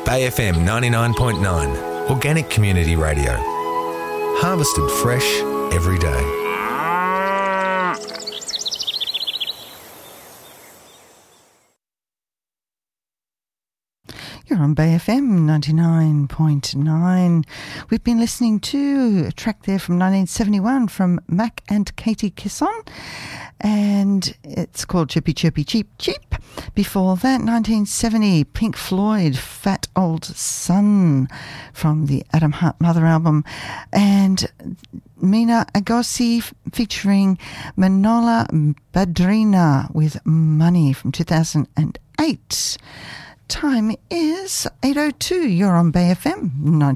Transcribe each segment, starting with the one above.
Bay FM 99.9, Organic Community Radio. Harvested fresh every day. You're on Bay FM 99.9. We've been listening to a track there from 1971 from Mac and Katie Kisson, and it's called Chirpy Chirpy Cheep Cheep. Before that, 1970, Pink Floyd, Fat Old Sun from the Adam Hart Mother album, and Mina Agosi featuring Manola Badrina with Money from 2008. Time is 8:02. You're on Bay FM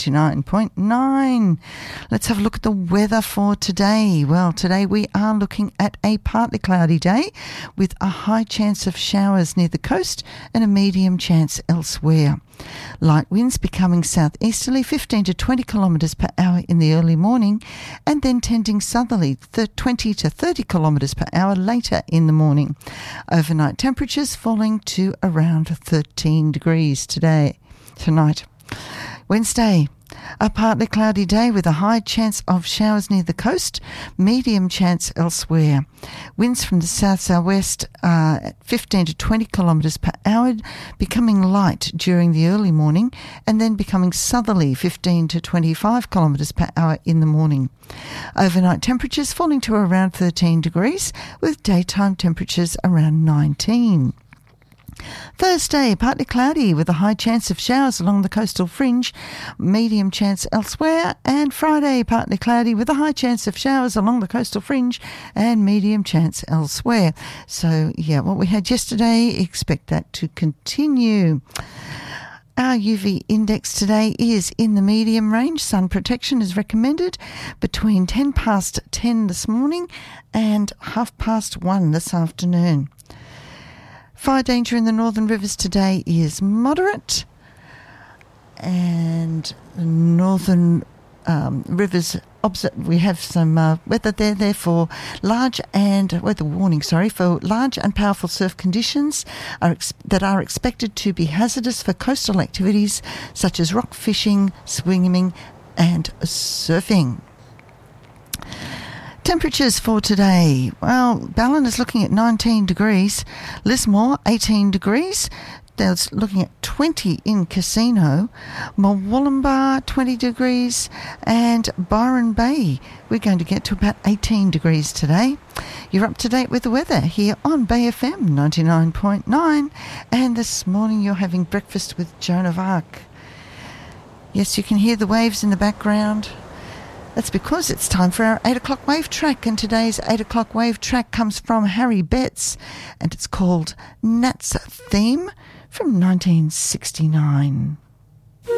99.9. Let's have a look at the weather for today. Well, today we are looking at a partly cloudy day with a high chance of showers near the coast and a medium chance elsewhere. Light winds becoming southeasterly 15 to 20 kilometres per hour in the early morning, and then tending southerly 20 to 30 kilometres per hour later in the morning. Overnight temperatures falling to around 13 degrees tonight. Wednesday, a partly cloudy day with a high chance of showers near the coast, medium chance elsewhere. Winds from the south-southwest at 15 to 20 kilometres per hour, becoming light during the early morning and then becoming southerly 15 to 25 kilometres per hour in the morning. Overnight temperatures falling to around 13 degrees with daytime temperatures around 19. Thursday, partly cloudy with a high chance of showers along the coastal fringe, medium chance elsewhere. And Friday, partly cloudy with a high chance of showers along the coastal fringe and medium chance elsewhere. So, yeah, what we had yesterday, expect that to continue. Our UV index today is in the medium range. Sun protection is recommended between 10 past 10 this morning and 1:30 this afternoon. Fire danger in the northern rivers today is moderate, and the northern rivers, we have some weather there for large and for large and powerful surf conditions that are expected to be hazardous for coastal activities such as rock fishing, swimming and surfing. Temperatures for today. Well, Ballon is looking at 19 degrees, Lismore 18 degrees, they're looking at 20 in Casino, Murwillumbah 20 degrees, and Byron Bay we're going to get to about 18 degrees today. You're up to date with the weather here on Bay FM 99.9, and this morning you're having breakfast with Joan of Arc. Yes, you can hear the waves in the background. That's because it's time for our 8 o'clock wave track, and today's 8 o'clock wave track comes from Harry Betts, and it's called Nat's Theme from 1969.